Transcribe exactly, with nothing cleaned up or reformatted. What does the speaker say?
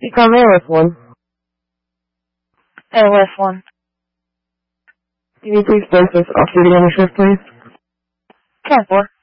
Ecom Analyst one. Analyst one. Can you please place this off duty on the shift, please? ten four.